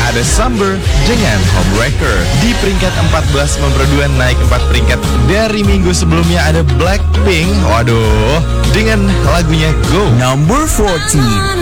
ada Summer dengan Homewrecker. Di peringkat 14 nomor 2 naik 4 peringkat dari minggu sebelumnya ada Blackpink. Waduh, dengan lagunya Go. Number 14.